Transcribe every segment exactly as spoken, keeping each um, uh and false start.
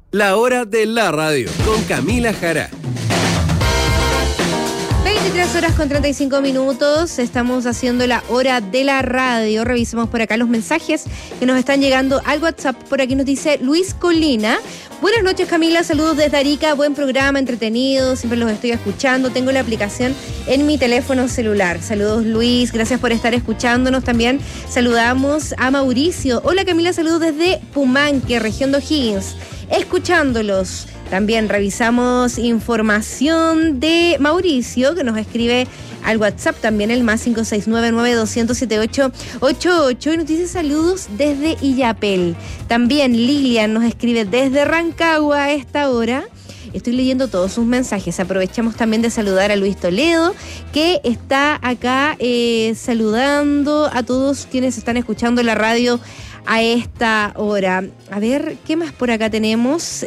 La hora de la radio con Camila Jara. veintitrés horas con treinta y cinco minutos, estamos haciendo la hora de la radio. Revisemos por acá los mensajes que nos están llegando al WhatsApp. Por aquí nos dice Luis Colina. Buenas noches, Camila, saludos desde Arica, buen programa, entretenido, siempre los estoy escuchando, tengo la aplicación en mi teléfono celular. Saludos, Luis, gracias por estar escuchándonos. También saludamos a Mauricio. Hola, Camila, saludos desde Pumanque, región de O'Higgins, escuchándolos. También revisamos información de Mauricio, que nos escribe al WhatsApp, también el más cinco seis nueve nueve dos cero siete ocho ocho ocho, y nos dice saludos desde Illapel. También Lilian nos escribe desde Rancagua a esta hora. Estoy leyendo todos sus mensajes. Aprovechamos también de saludar a Luis Toledo, que está acá eh, saludando a todos quienes están escuchando la radio a esta hora. A ver, ¿qué más por acá tenemos?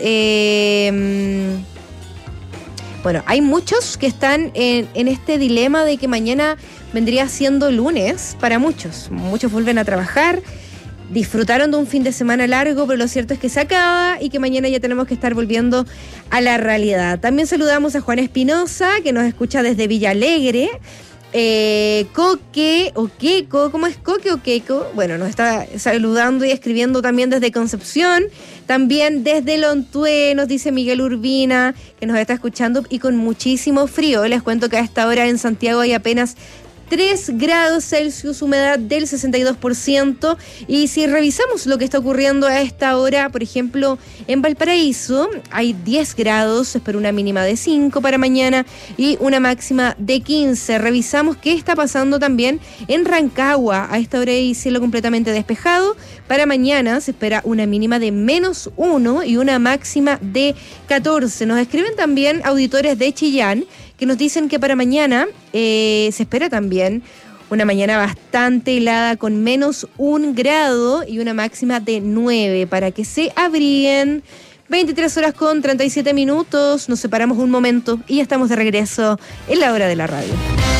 Eh, bueno, hay muchos que están en, en este dilema de que mañana vendría siendo lunes para muchos. Muchos vuelven a trabajar, disfrutaron de un fin de semana largo, pero lo cierto es que se acaba y que mañana ya tenemos que estar volviendo a la realidad. También saludamos a Juan Espinosa, que nos escucha desde Villa Alegre. Eh, Coque o Queco, ¿cómo es Coque o Queco? Bueno, nos está saludando y escribiendo también desde Concepción, también desde Lontué, nos dice Miguel Urbina, que nos está escuchando y con muchísimo frío. Les cuento que a esta hora en Santiago hay apenas tres grados Celsius, humedad del sesenta y dos por ciento. Y si revisamos lo que está ocurriendo a esta hora, por ejemplo, en Valparaíso hay diez grados, se espera una mínima de cinco para mañana y una máxima de quince. Revisamos qué está pasando también en Rancagua. A esta hora hay cielo completamente despejado. Para mañana se espera una mínima de menos uno y una máxima de catorce. Nos escriben también auditores de Chillán, que nos dicen que para mañana eh, se espera también una mañana bastante helada con menos un grado y una máxima de nueve, para que se abriguen. veintitrés horas con treinta y siete minutos, nos separamos un momento y ya estamos de regreso en la hora de la radio.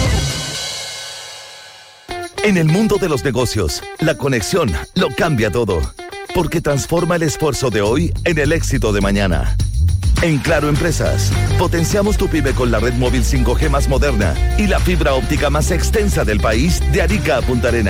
En el mundo de los negocios, la conexión lo cambia todo, porque transforma el esfuerzo de hoy en el éxito de mañana. En Claro Empresas, potenciamos tu pyme con la red móvil cinco G más moderna y la fibra óptica más extensa del país de Arica a Punta Arenas.